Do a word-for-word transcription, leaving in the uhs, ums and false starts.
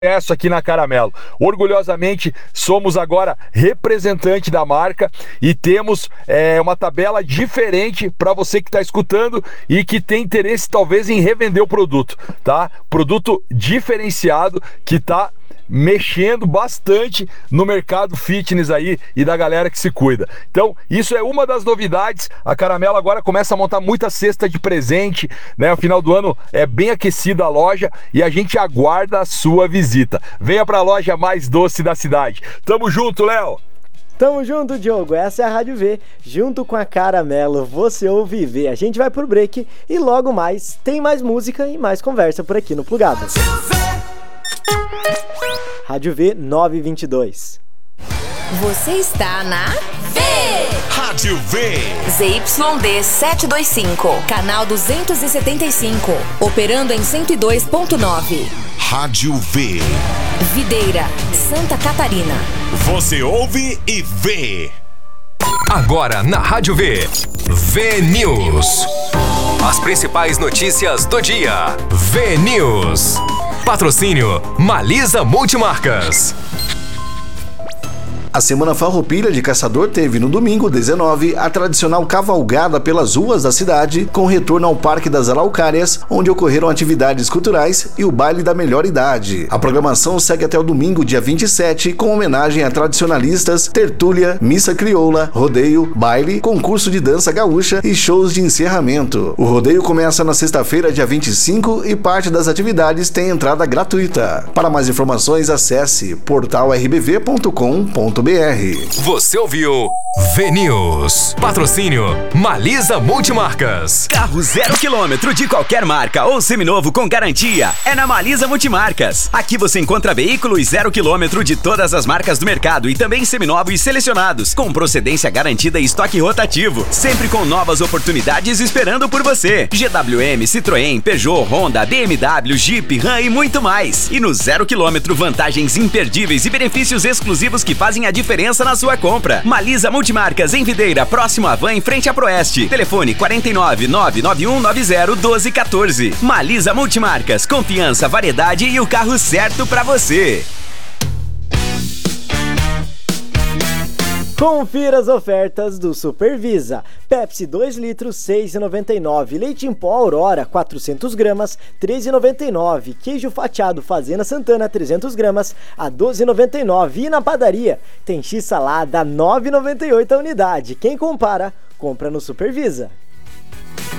Sucesso aqui na Caramelo. Orgulhosamente somos agora representante da marca e temos é, uma tabela diferente para você que está escutando e que tem interesse talvez em revender o produto, tá? Produto diferenciado que está mexendo bastante no mercado fitness aí e da galera que se cuida. Então, isso é uma das novidades. A Caramelo agora começa a montar muita cesta de presente, né? O final do ano é bem aquecida a loja e a gente aguarda a sua visita. Venha para a loja mais doce da cidade. Tamo junto, Léo! Tamo junto, Diogo. Essa é a Rádio V, junto com a Caramelo. Você ouve e vê. A gente vai pro break e logo mais tem mais música e mais conversa por aqui no Plugado. Rádio V nove vinte e dois. Você está na V. Rádio V. Z Y D setecentos e vinte e cinco, canal duzentos e setenta e cinco, operando em cento e dois ponto nove. Rádio V. Videira, Santa Catarina. Você ouve e vê. Agora na Rádio V. V News. As principais notícias do dia. V News. Patrocínio Malisa Multimarcas. A Semana Farroupilha de Caçador teve no domingo dezenove a tradicional cavalgada pelas ruas da cidade, com retorno ao Parque das Araucárias, onde ocorreram atividades culturais e o baile da melhor idade. A programação segue até o domingo, dia vinte e sete, com homenagem a tradicionalistas, tertúlia, missa crioula, rodeio, baile, concurso de dança gaúcha e shows de encerramento. O rodeio começa na sexta-feira, dia vinte e cinco, e parte das atividades tem entrada gratuita. Para mais informações, acesse portal r b v ponto com ponto b r. Você ouviu V News. Patrocínio Malisa Multimarcas. Carro zero quilômetro de qualquer marca ou seminovo com garantia é na Malisa Multimarcas. Aqui você encontra veículos zero quilômetro de todas as marcas do mercado e também seminovos selecionados, com procedência garantida e estoque rotativo, sempre com novas oportunidades esperando por você. G W M, Citroën, Peugeot, Honda, B M W, Jeep, Ram e muito mais. E no zero quilômetro, vantagens imperdíveis e benefícios exclusivos que fazem a diferença na sua compra. Malisa Multimarcas em Videira, próximo à Van, em frente à Proeste. Telefone quatro nove nove nove um nove zero um dois um quatro. Malisa Multimarcas, confiança, variedade e o carro certo pra você. Confira as ofertas do Supervisa. Pepsi dois litros, seis reais e noventa e nove centavos. Leite em pó Aurora, quatrocentos gramas, treze reais e noventa e nove centavos. Queijo fatiado Fazenda Santana, trezentos gramas, a doze reais e noventa e nove centavos. E na padaria, tem X-salada, nove reais e noventa e oito centavos a unidade. Quem compara, compra no Supervisa.